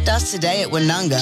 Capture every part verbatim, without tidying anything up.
Us today at Woononga.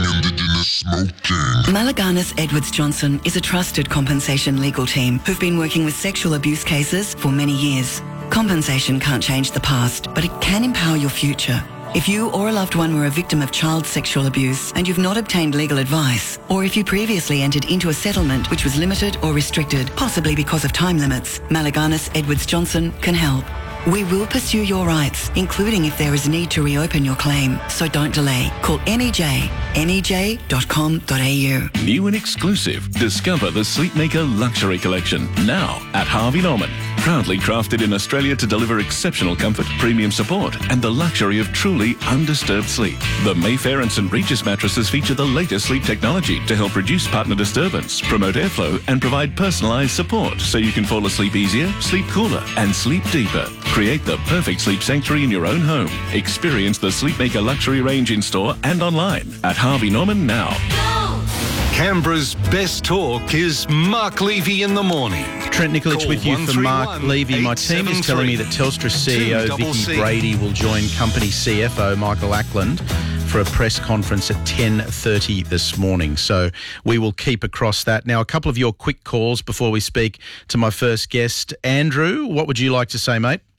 Malaganas Edwards Johnson is a trusted compensation legal team who've been working with sexual abuse cases for many years. Compensation can't change the past, but it can empower your future. If you or a loved one were a victim of child sexual abuse and you've not obtained legal advice, or if you previously entered into a settlement which was limited or restricted, possibly because of time limits, Malaganas Edwards Johnson can help. We will pursue your rights, including if there is need to reopen your claim. So don't delay. Call M E J, m e j dot com dot a u. New and exclusive. Discover the Sleepmaker Luxury Collection now at Harvey Norman. Proudly crafted in Australia to deliver exceptional comfort, premium support and the luxury of truly undisturbed sleep. The Mayfair and St Regis mattresses feature the latest sleep technology to help reduce partner disturbance, promote airflow and provide personalised support so you can fall asleep easier, sleep cooler and sleep deeper. Create the perfect sleep sanctuary in your own home. Experience the Sleepmaker Luxury range in store and online at Harvey Norman now. Canberra's best talk is Mark Levy in the morning. Trent Nikolic Call with you for Mark Levy. My team is telling me that Telstra C E O Vicky Brady will join company C F O Michael Ackland for a press conference at ten thirty this morning. So we will keep across that. Now, a couple of your quick calls before we speak to my first guest. Andrew, what would you like to say, mate?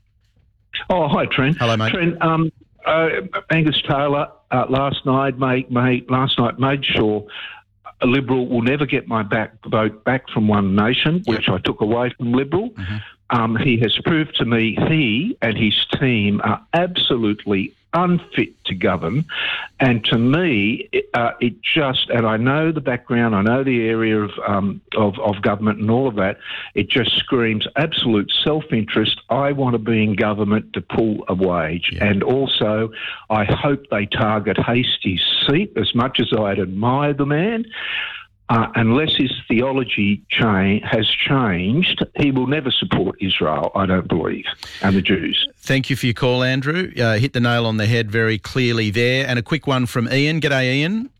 Oh, hi, Trent. Hello, mate. Trent, um, uh, Angus Taylor uh, last night made, made last night made sure a Liberal will never get my back vote back from One Nation, which I took away from Liberal. Mm-hmm. Um, he has proved to me he and his team are absolutely unfit to govern. And to me, it, uh, it just, and I know the background, I know the area of, um, of of government and all of that, it just screams absolute self-interest. I want to be in government to pull a wage. Yeah. And also, I hope they target Hastie's seat as much as I'd admire the man. Uh, unless his theology cha- has changed, he will never support Israel, I don't believe, and the Jews. Thank you for your call, Andrew. Uh, hit the nail on the head very clearly there. And a quick one from Ian. G'day, Ian.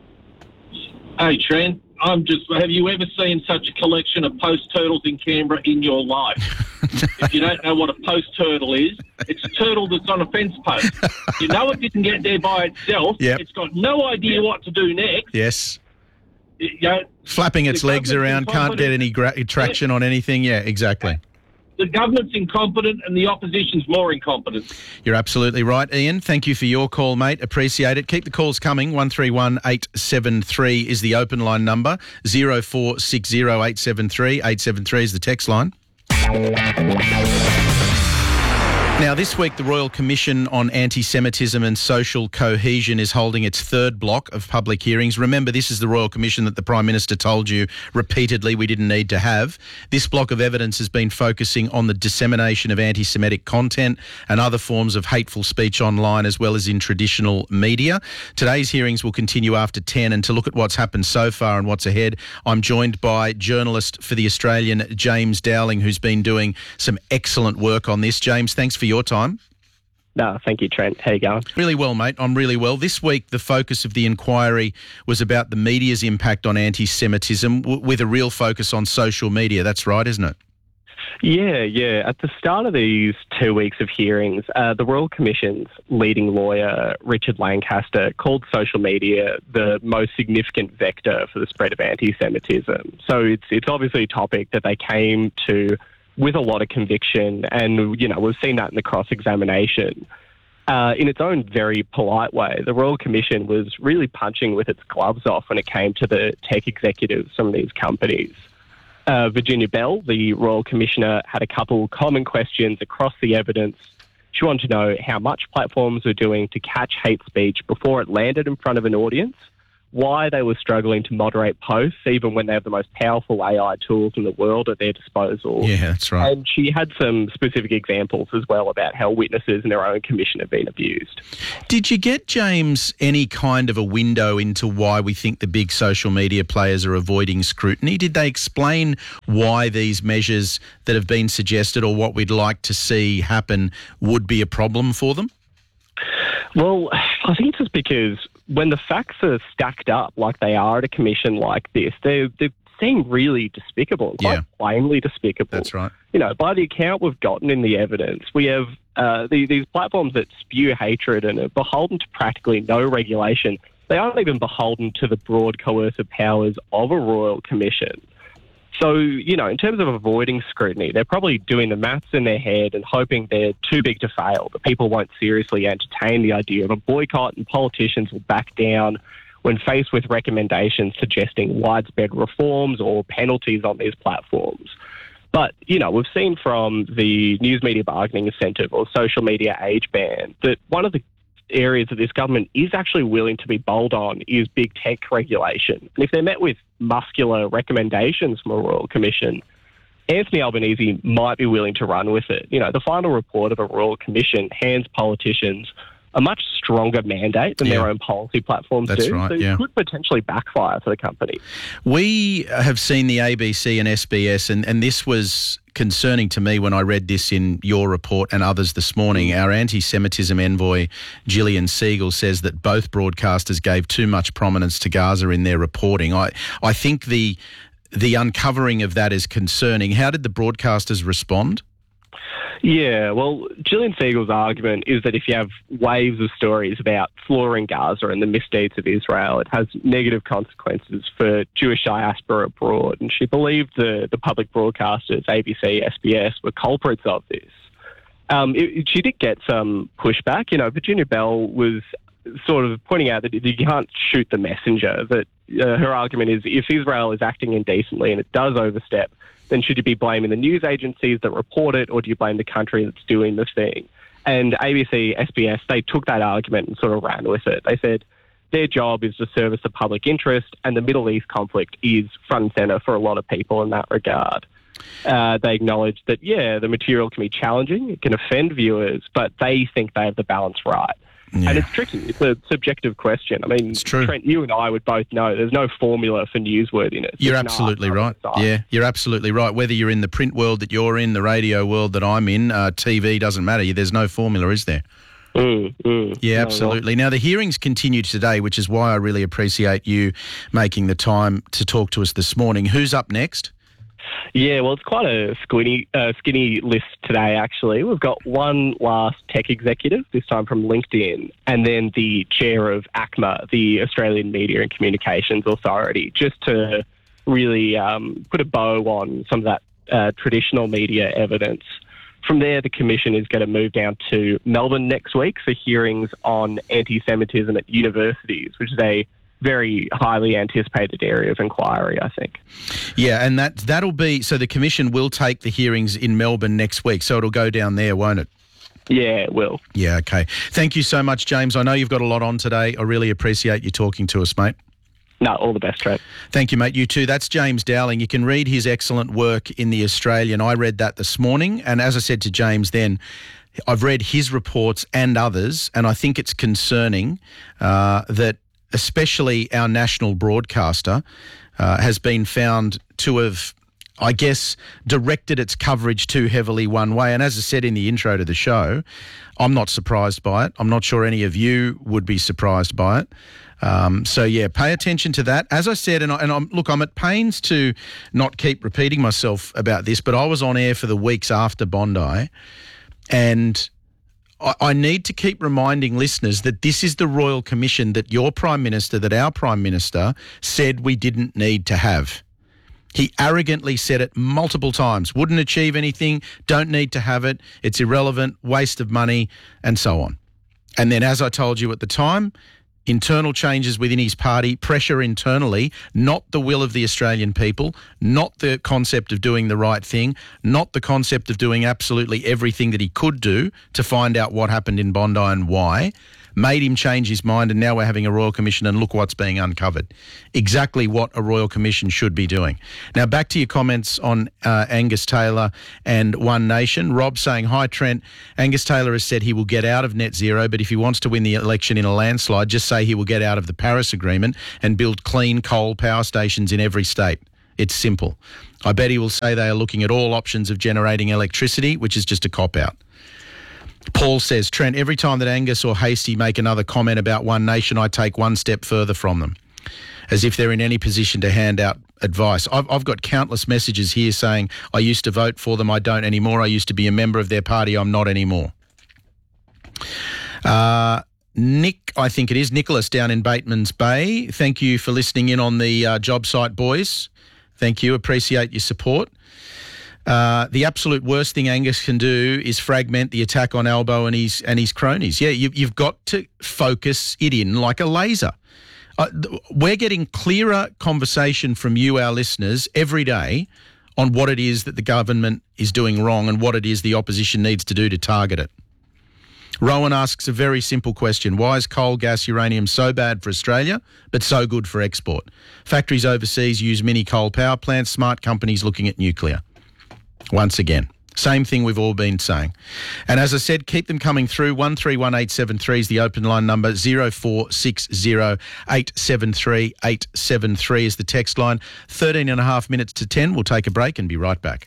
Hey, Trent. I'm just, have you ever seen such a collection of post turtles in Canberra in your life? If you don't know what a post turtle is, it's a turtle that's on a fence post. You know it didn't get there by itself. Yep. It's got no idea what to do next. Yes. You know, Flapping its legs around, can't get any gra- traction on anything. Yeah, exactly. The government's incompetent and the opposition's more incompetent. You're absolutely right, Ian. Thank you for your call, mate. Appreciate it. Keep the calls coming. one three one eight seven three is the open line number. zero four six zero eight seven three. eight seven three is the text line. Now, this week, the Royal Commission on Anti-Semitism and Social Cohesion is holding its third block of public hearings. Remember, this is the Royal Commission that the Prime Minister told you repeatedly we didn't need to have. This block of evidence has been focusing on the dissemination of anti-Semitic content and other forms of hateful speech online, as well as in traditional media. Today's hearings will continue after ten, and to look at what's happened so far and what's ahead, I'm joined by journalist for The Australian, James Dowling, who's been doing some excellent work on this. James, thanks for your time. No, thank you, Trent. How you going? Really well, mate. I'm really well. This week, the focus of the inquiry was about the media's impact on anti-Semitism, w- with a real focus on social media. That's right, isn't it? Yeah, yeah. At the start of these two weeks of hearings, uh, the Royal Commission's leading lawyer, Richard Lancaster, called social media the most significant vector for the spread of anti-Semitism. So it's it's obviously a topic that they came to with a lot of conviction, and, you know, we've seen that in the cross-examination. Uh, in its own very polite way, the Royal Commission was really punching with its gloves off when it came to the tech executives from these companies. Uh, Virginia Bell, the Royal Commissioner, had a couple common questions across the evidence. She wanted to know how much platforms were doing to catch hate speech before it landed in front of an audience, why they were struggling to moderate posts, even when they have the most powerful A I tools in the world at their disposal. Yeah, that's right. And she had some specific examples as well about how witnesses in their own commission have been abused. Did you get, James, any kind of a window into why we think the big social media players are avoiding scrutiny? Did they explain why these measures that have been suggested, or what we'd like to see happen, would be a problem for them? Well, I think it's just because when the facts are stacked up like they are at a commission like this, they're, they're seem really despicable, quite Yeah. plainly despicable. That's right. You know, by the account we've gotten in the evidence, we have uh, the, these platforms that spew hatred and are beholden to practically no regulation. They aren't even beholden to the broad coercive powers of a royal commission. So, you know, in terms of avoiding scrutiny, they're probably doing the maths in their head and hoping they're too big to fail, that people won't seriously entertain the idea of a boycott and politicians will back down when faced with recommendations suggesting widespread reforms or penalties on these platforms. But, you know, we've seen from the News Media Bargaining Incentive or social media age ban that one of the areas that this government is actually willing to be bold on is big tech regulation. And if they're met with muscular recommendations from a Royal Commission, Anthony Albanese might be willing to run with it. You know, the final report of a Royal Commission hands politicians a much stronger mandate than Yeah. their own policy platforms That's do. right, so yeah. it could potentially backfire for the company. We have seen the A B C and S B S, and, and this was concerning to me when I read this in your report and others this morning. Our anti-Semitism envoy, Gillian Siegel, says that both broadcasters gave too much prominence to Gaza in their reporting. I, I think the the uncovering of that is concerning. How did the broadcasters respond? Yeah, well, Gillian Siegel's argument is that if you have waves of stories about slaughtering Gaza and the misdeeds of Israel, it has negative consequences for Jewish diaspora abroad. And she believed the, the public broadcasters, A B C, S B S, were culprits of this. Um, it, she did get some pushback. You know, Virginia Bell was sort of pointing out that you can't shoot the messenger, that uh, her argument is if Israel is acting indecently and it does overstep, then should you be blaming the news agencies that report it, or do you blame the country that's doing the thing? And A B C, S B S, they took that argument and sort of ran with it. They said their job is to service the public interest, and the Middle East conflict is front and centre for a lot of people in that regard. Uh, they acknowledge that, yeah, the material can be challenging, it can offend viewers, but they think they have the balance right. Yeah. And it's tricky. It's a subjective question. I mean, It's true. Trent, you and I would both know there's no formula for newsworthiness. You're It's an absolutely art right. on the side. Yeah, you're absolutely right. Whether you're in the print world that you're in, the radio world that I'm in, uh, T V, doesn't matter. There's no formula, is there? Mm, mm. Yeah, No, absolutely. Now, the hearings continue today, which is why I really appreciate you making the time to talk to us this morning. Who's up next? Yeah, well, it's quite a skinny, uh, skinny list today, actually. We've got one last tech executive, this time from LinkedIn, and then the chair of ACMA, the Australian Media and Communications Authority, just to really um, put a bow on some of that uh, traditional media evidence. From there, the Commission is going to move down to Melbourne next week for hearings on anti-Semitism at universities, which is a very highly anticipated area of inquiry, I think. Yeah, and that, that'll be... So the Commission will take the hearings in Melbourne next week, so it'll go down there, won't it? Yeah, it will. Yeah, okay. Thank you so much, James. I know you've got a lot on today. I really appreciate you talking to us, mate. No, all the best, Trent. Thank you, mate. You too. That's James Dowling. You can read his excellent work in The Australian. I read that this morning, and as I said to James then, I've read his reports and others, and I think it's concerning uh, that especially our national broadcaster uh, has been found to have, I guess, directed its coverage too heavily one way. And as I said in the intro to the show, I'm not surprised by it. I'm not sure any of you would be surprised by it. Um, so, yeah, pay attention to that. As I said, and, I, and I'm, look, I'm at pains to not keep repeating myself about this, but I was on air for the weeks after Bondi, and I, I need to keep reminding listeners that this is the Royal Commission that your Prime Minister, that our Prime Minister said we didn't need to have. He arrogantly said it multiple times. Wouldn't achieve anything, don't need to have it, it's irrelevant, waste of money, and so on. And then, as I told you at the time, internal changes within his party, pressure internally, not the will of the Australian people, not the concept of doing the right thing, not the concept of doing absolutely everything that he could do to find out what happened in Bondi and why, made him change his mind, and now we're having a Royal Commission and look what's being uncovered. Exactly what a Royal Commission should be doing. Now, back to your comments on uh, Angus Taylor and One Nation. Rob saying, hi, Trent. Angus Taylor has said he will get out of net zero, but if he wants to win the election in a landslide, just say he will get out of the Paris Agreement and build clean coal power stations in every state. It's simple. I bet he will say they are looking at all options of generating electricity, which is just a cop-out. Paul says, Trent, every time that Angus or Hasty make another comment about One Nation, I take one step further from them, as if they're in any position to hand out advice. I've, I've got countless messages here saying, I used to vote for them, I don't anymore. I used to be a member of their party, I'm not anymore. Uh, Nick, I think it is, Nicholas down in Bateman's Bay. Thank you for listening in on the uh, job site, boys. Thank you. Appreciate your support. Uh, the absolute worst thing Angus can do is fragment the attack on Albo and his and his cronies. Yeah, you, you've got to focus it in like a laser. Uh, we're getting clearer conversation from you, our listeners, every day on what it is that the government is doing wrong and what it is the opposition needs to do to target it. Rowan asks a very simple question. Why is coal, gas, uranium so bad for Australia but so good for export? Factories overseas use mini coal power plants, smart companies looking at nuclear. Once again, same thing we've all been saying. And as I said, keep them coming through. one three one eight seven three is the open line number. zero four six zero eight seven three eight seven three is the text line. thirteen and a half minutes to ten. We'll take a break and be right back.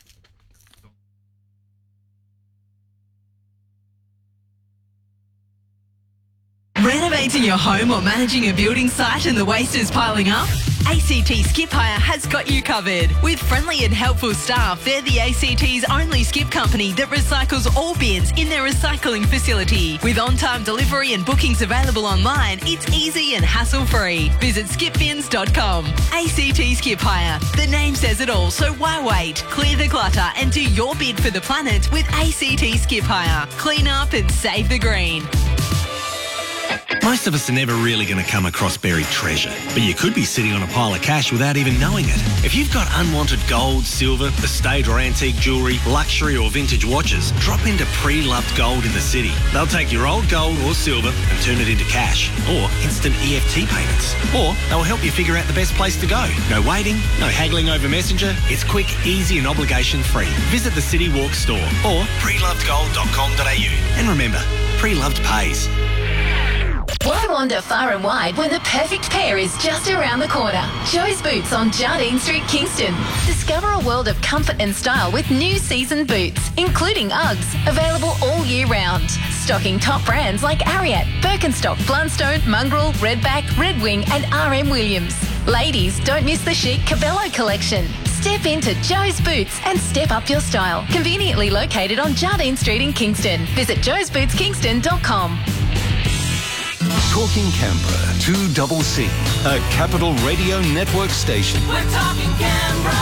Renovating your home or managing a building site and the waste is piling up? A C T Skip Hire has got you covered. With friendly and helpful staff, they're the A C T's only skip company that recycles all bins in their recycling facility. With on-time delivery and bookings available online, it's easy and hassle-free. Visit skip bins dot com. A C T Skip Hire. The name says it all, so why wait? Clear the clutter and do your bid for the planet with A C T Skip Hire. Clean up and save the green. Most of us are never really going to come across buried treasure, but you could be sitting on a pile of cash without even knowing it. If you've got unwanted gold, silver, estate or antique jewellery, luxury or vintage watches, drop into Pre-Loved Gold in the city. They'll take your old gold or silver and turn it into cash or instant E F T payments. Or they'll help you figure out the best place to go. No waiting, no haggling over Messenger. It's quick, easy and obligation-free. Visit the City Walk store or pre loved gold dot com dot a u. And remember, Pre-Loved pays. Why wander far and wide when the perfect pair is just around the corner? Joe's Boots on Jardine Street, Kingston. Discover a world of comfort and style with new season boots, including Uggs, available all year round. Stocking top brands like Ariat, Birkenstock, Blundstone, Mongrel, Redback, Red Wing and R M Williams. Ladies, don't miss the chic Cabello collection. Step into Joe's Boots and step up your style. Conveniently located on Jardine Street in Kingston. Visit joes boots kingston dot com. Talking Canberra, two double C, a Capital Radio Network station. We're talking Canberra.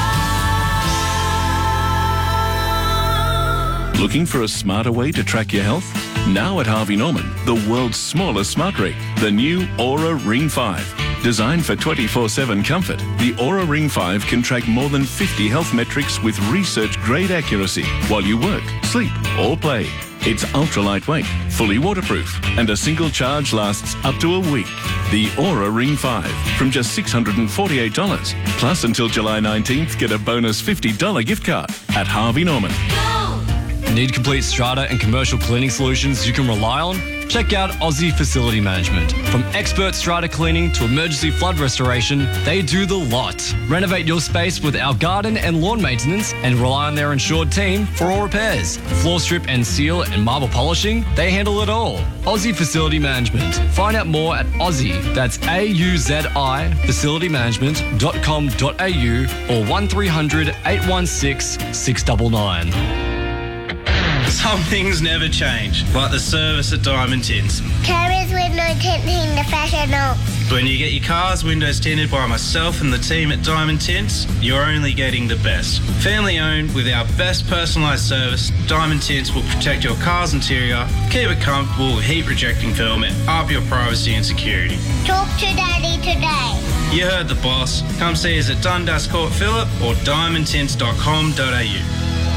Looking for a smarter way to track your health? Now at Harvey Norman, the world's smallest smart ring, the new Aura Ring five. Designed for twenty-four seven comfort, the Aura Ring five can track more than fifty health metrics with research-grade accuracy while you work, sleep or play. It's ultra lightweight, fully waterproof, and a single charge lasts up to a week. The Aura Ring five from just six hundred forty-eight dollars. Plus, until July nineteenth, get a bonus fifty dollars gift card at Harvey Norman. Need complete strata and commercial cleaning solutions you can rely on? Check out Aussie Facility Management. From expert strata cleaning to emergency flood restoration, they do the lot. Renovate your space with our garden and lawn maintenance and rely on their insured team for all repairs. Floor strip and seal and marble polishing, they handle it all. Aussie Facility Management. Find out more at Aussie, that's A U Z I, facility management dot com dot a u or one three hundred eight one six six nine nine. Some things never change, like the service at Diamond Tints. Carers window tinting the fashion up. When you get your car's windows tinted by myself and the team at Diamond Tints, you're only getting the best. Family owned with our best personalised service, Diamond Tints will protect your car's interior, keep it comfortable with heat rejecting film and up your privacy and security. Talk to Daddy today. You heard the boss. Come see us at Dundas Court Phillip or diamond tints dot com dot a u.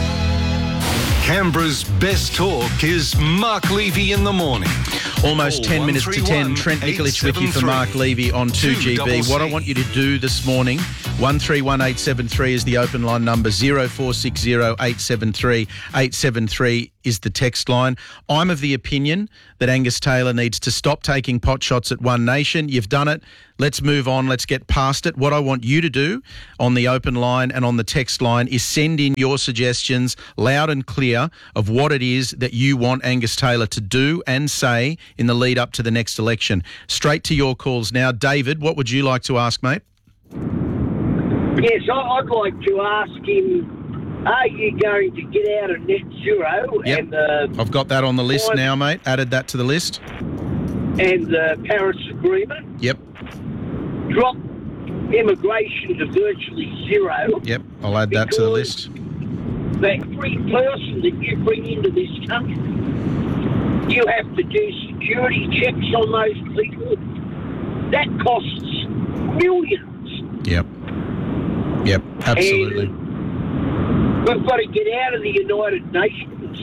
Canberra's best talk is Mark Levy in the morning. Almost ten minutes to ten. Trent Nikolic with you for Mark Levy on two G B. What I want you to do this morning, one three one eight seven three is the open line number, zero four six zero eight seven three eight seven three is the text line. I'm of the opinion that Angus Taylor needs to stop taking pot shots at One Nation. You've done it. Let's move on. Let's get past it. What I want you to do on the open line and on the text line is send in your suggestions loud and clear of what it is that you want Angus Taylor to do and say in the lead up to the next election. Straight to your calls now. David, what would you like to ask, mate? Yes, I- I'd like to ask him, are you going to get out of net zero Yep. and the I've got that on the list Fine. now, mate. Added that to the list. and the Paris Agreement, Yep. drop immigration to virtually zero? Yep. I'll add that to the Because- list. That every person that you bring into this country, you have to do security checks on those people. That costs millions. Yep. Yep. Absolutely. And we've got to get out of the United Nations.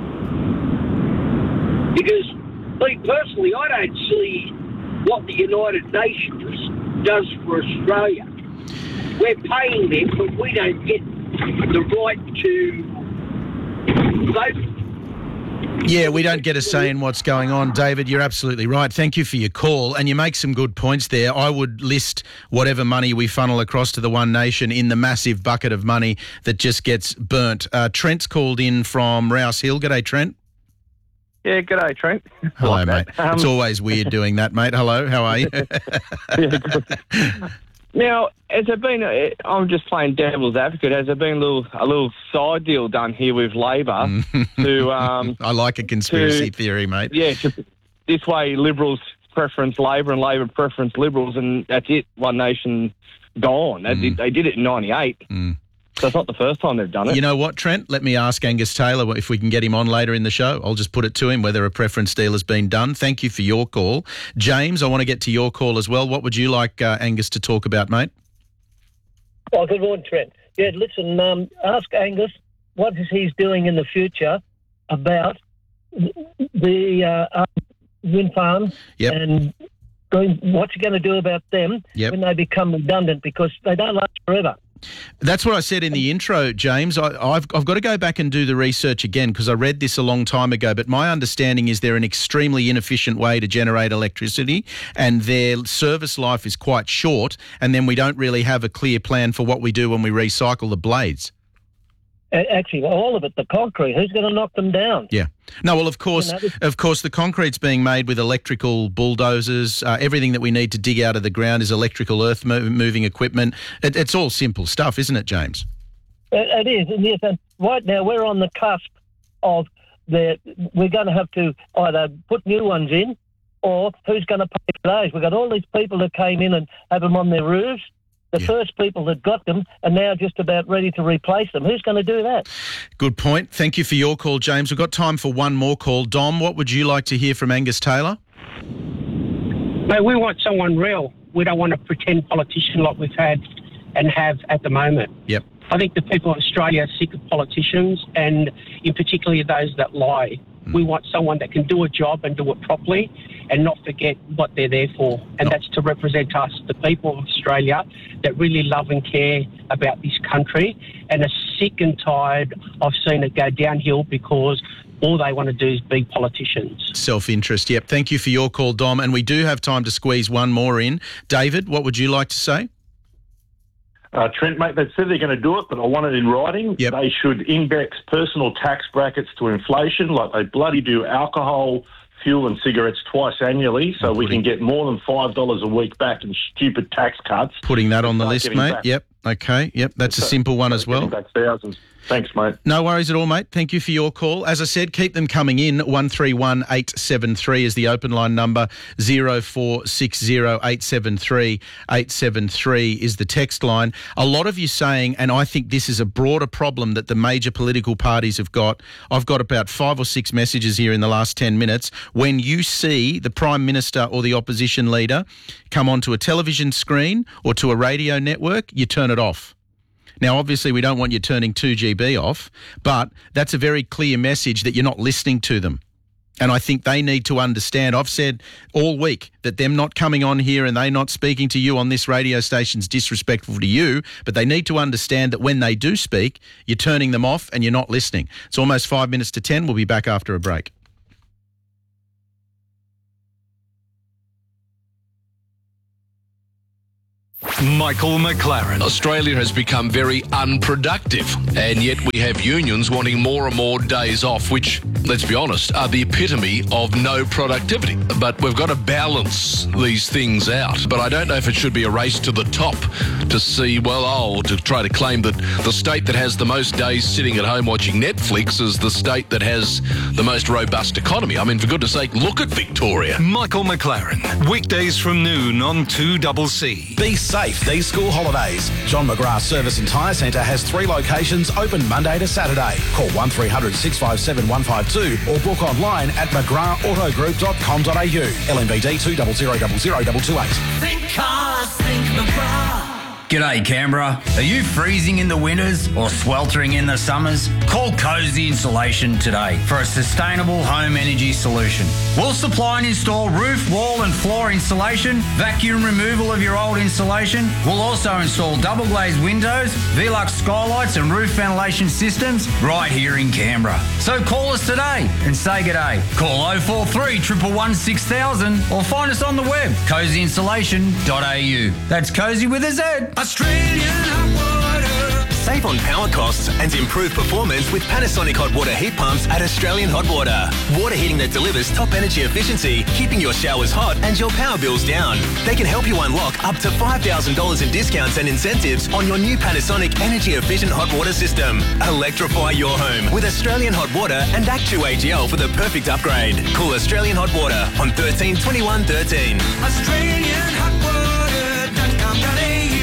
Because, me personally, I don't see what the United Nations does for Australia. We're paying them, but we don't get the right to vote. Yeah, we don't get a say in what's going on. David, you're absolutely right. Thank you for your call. And you make some good points there. I would list whatever money we funnel across to the One Nation in the massive bucket of money that just gets burnt. Uh, Trent's called in from Rouse Hill. G'day, Trent. Yeah, g'day, Trent. Hello, Like mate. that. Um, it's always weird doing that, mate. Hello, how are you? yeah, good. Now, has there been, a, I'm just playing devil's advocate, has there been a little a little side deal done here with Labor to... Um, I like a conspiracy to, theory, mate. Yeah, to, this way Liberals preference Labor and Labor preference Liberals, and that's it, One Nation gone. They, did, they did it in ninety-eight. Mm. So it's not the first time they've done it. You know what, Trent? Let me ask Angus Taylor if we can get him on later in the show. I'll just put it to him whether a preference deal has been done. Thank you for your call. James, I want to get to your call as well. What would you like uh, Angus to talk about, mate? Oh, good morning, Trent. Yeah, listen, um, ask Angus what is he's doing in the future about the uh, um, wind farms Yep. and going, what's he going to do about them Yep. when they become redundant, because they don't last forever. That's what I said in the intro, James. I, I've, I've got to go back and do the research again because I read this a long time ago, but my understanding is they're an extremely inefficient way to generate electricity and their service life is quite short, and then we don't really have a clear plan for what we do when we recycle the blades. A- Actually, all of it, the concrete, who's going to knock them down? Yeah. No, well, of course, You know, this- of course, the concrete's being made with electrical bulldozers. Uh, everything that we need to dig out of the ground is electrical earth mo- moving equipment. It, it's all simple stuff, isn't it, James? It, it is, and yes, and right now we're on the cusp of the. We're going to have to either put new ones in, or who's going to pay for those? We've got all these people that came in and have them on their roofs. The first people that got them are now just about ready to replace them. Who's going to do that? Good point. Thank you for your call, James. We've got time for one more call. Dom, what would you like to hear from Angus Taylor? Mate, we want someone real. We don't want a pretend politician like we've had and have at the moment. Yep. I think the people of Australia are sick of politicians, and in particular those that lie. Mm. We want someone that can do a job and do it properly and not forget what they're there for, and no. that's to represent us, the people of Australia, that really love and care about this country and are sick and tired of seeing it go downhill because all they want to do is be politicians. Self-interest, yep. Thank you for your call, Dom. And we do have time to squeeze one more in. David, what would you like to say? Uh, Trent, mate, they've said they're going to do it, but I want it in writing. Yep. They should index personal tax brackets to inflation like they bloody do alcohol, fuel and cigarettes twice annually, so we can get more than five dollars a week back in stupid tax cuts. Putting that on the list, mate. Back. Yep. Okay. Yep. That's a simple one as well. Back thousands. Thanks, mate. No worries at all, mate. Thank you for your call. As I said, keep them coming in. one three one eight seven three is the open line number. zero four six zero eight seven three eight seven three is the text line. A lot of you saying, and I think this is a broader problem that the major political parties have got. I've got about five or six messages here in the last ten minutes. When you see the Prime Minister or the opposition leader come onto a television screen or to a radio network, you turn it off. Now, obviously, we don't want you turning two G B off, but that's a very clear message that you're not listening to them. And I think they need to understand. I've said all week that them not coming on here and they not speaking to you on this radio station is disrespectful to you, but they need to understand that when they do speak, you're turning them off and you're not listening. It's almost five minutes to ten. We'll be back after a break. Michael McLaren. Australia has become very unproductive, and yet we have unions wanting more and more days off, which, let's be honest, are the epitome of no productivity. But we've got to balance these things out. But I don't know if it should be a race to the top to see, well, oh, to try to claim that the state that has the most days sitting at home watching Netflix is the state that has the most robust economy. I mean, for goodness sake, look at Victoria. Michael McLaren, weekdays from noon on two C C. Be safe these school holidays. John McGrath Service and Tyre Centre has three locations open Monday to Saturday. Call one three hundred six five seven one five two or book online at mcgrath auto group dot com dot a u. L M B D two zero zero zero zero two two eight. Think cars, think McGrath. G'day Canberra. Are you freezing in the winters or sweltering in the summers? Call Cozy Insulation today for a sustainable home energy solution. We'll supply and install roof, wall and floor insulation, vacuum removal of your old insulation. We'll also install double glazed windows, Velux skylights and roof ventilation systems right here in Canberra. So call us today and say g'day. Call oh four three, one one one, six thousand or find us on the web, cozy insulation dot a u. That's Cozy with a Z. Australian Hot Water. Save on power costs and improve performance with Panasonic Hot Water heat pumps at Australian Hot Water. Water heating that delivers top energy efficiency, keeping your showers hot and your power bills down. They can help you unlock up to five thousand dollars in discounts and incentives on your new Panasonic energy efficient hot water system. Electrify your home with Australian Hot Water and Actu A G L for the perfect upgrade. Call Australian Hot Water on thirteen twenty-one thirteen. Australian Hot Water dot com dot a u.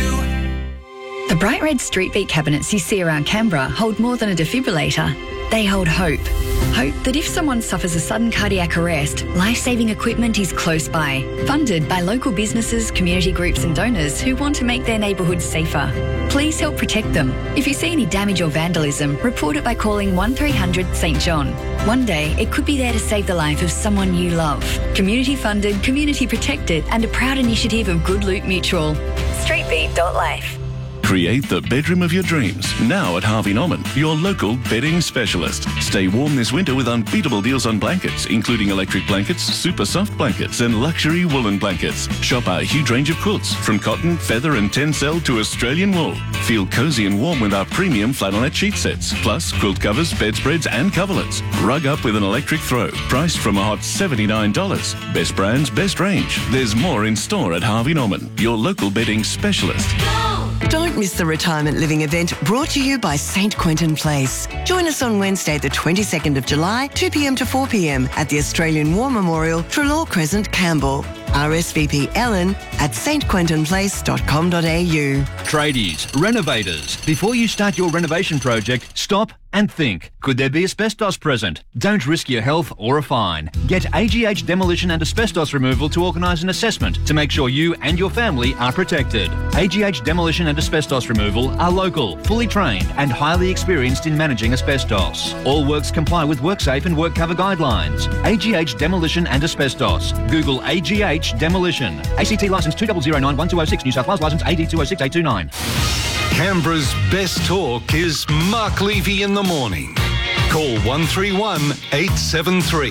The bright red street beat cabinets you see around Canberra hold more than a defibrillator. They hold hope. Hope that if someone suffers a sudden cardiac arrest, life-saving equipment is close by. Funded by local businesses, community groups and donors who want to make their neighbourhoods safer. Please help protect them. If you see any damage or vandalism, report it by calling one three hundred St John. One day, it could be there to save the life of someone you love. Community funded, community protected and a proud initiative of Good Loot Mutual. streetbeat dot life. Create the bedroom of your dreams now at Harvey Norman, your local bedding specialist. Stay warm this winter with unbeatable deals on blankets, including electric blankets, super soft blankets, and luxury woolen blankets. Shop our huge range of quilts, from cotton, feather, and tencel to Australian wool. Feel cozy and warm with our premium flannelette sheet sets, plus quilt covers, bedspreads, and coverlets. Rug up with an electric throw, priced from a hot seventy-nine dollars. Best brands, best range. There's more in store at Harvey Norman, your local bedding specialist. Don't miss the retirement living event brought to you by Saint Quentin Place. Join us on Wednesday the twenty-second of July, two p m to four p m at the Australian War Memorial, Trelaw Crescent, Campbell. R S V P Ellen at s t quentin place dot com dot a u. Tradies, renovators, before you start your renovation project, stop and think. Could there be asbestos present? Don't risk your health or a fine. Get A G H Demolition and Asbestos Removal to organise an assessment to make sure you and your family are protected. A G H Demolition and Asbestos Removal are local, fully trained and highly experienced in managing asbestos. All works comply with WorkSafe and WorkCover guidelines. A G H Demolition and Asbestos. Google A G H Demolition. A C T licence two zero zero nine one two oh six, New South Wales licence A D two oh six eight two nine. Canberra's best talk is Mark Levy in the morning. Call one three one, eight seven three.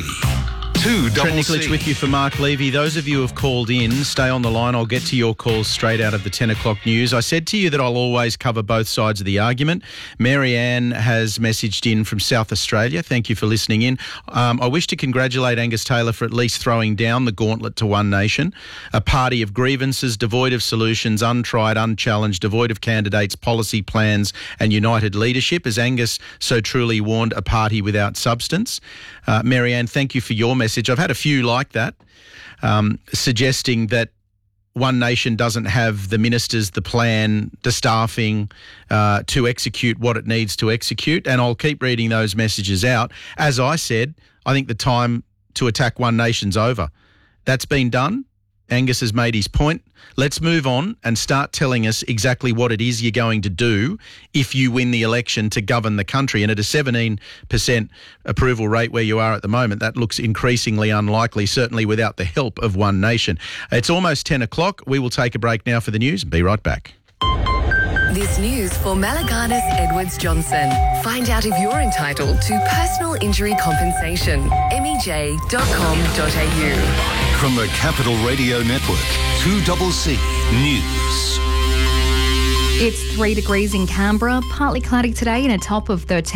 Trent Nicholich with you for Mark Levy. Those of you who have called in, stay on the line. I'll get to your calls straight out of the ten o'clock news. I said to you that I'll always cover both sides of the argument. Mary Ann has messaged in from South Australia. Thank you for listening in. Um, I wish to congratulate Angus Taylor for at least throwing down the gauntlet to One Nation, a party of grievances, devoid of solutions, untried, unchallenged, devoid of candidates, policy plans and united leadership. As Angus so truly warned, a party without substance. Uh, Mary Ann, thank you for your message. I've had a few like that, um, suggesting that One Nation doesn't have the ministers, the plan, the staffing uh, to execute what it needs to execute. And I'll keep reading those messages out. As I said, I think the time to attack One Nation's over. That's been done. Angus has made his point. Let's move on and start telling us exactly what it is you're going to do if you win the election to govern the country. And at a seventeen percent approval rate where you are at the moment, that looks increasingly unlikely, certainly without the help of One Nation. It's almost ten o'clock. We will take a break now for the news and be right back. This news for Malaganas Edwards Johnson. Find out if you're entitled to personal injury compensation. M E J dot com dot a u. From the Capital Radio Network, two C C News. It's three degrees in Canberra, partly cloudy today and a top of thirteen.